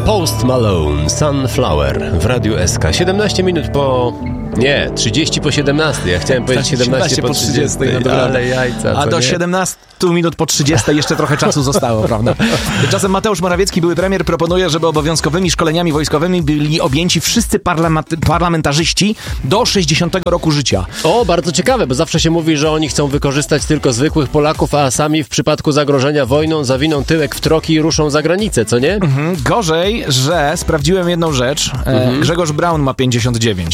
Post Malone, Sunflower w Radiu SK. 17 minut po... Nie, 30 po 17. Ja chciałem powiedzieć 17 po 30. Ale jajca. A do 17 minut po 30 jeszcze trochę czasu zostało, prawda? Tymczasem Mateusz Morawiecki, były premier, proponuje, żeby obowiązkowymi szkoleniami wojskowymi byli objęci wszyscy parlamentarzyści do 60 roku życia. O, bardzo ciekawe, bo zawsze się mówi, że oni chcą wykorzystać tylko zwykłych Polaków, a sami w przypadku zagrożenia wojną zawiną tyłek w troki i ruszą za granicę, co nie? Gorzej, że sprawdziłem jedną rzecz. Grzegorz Braun ma 59.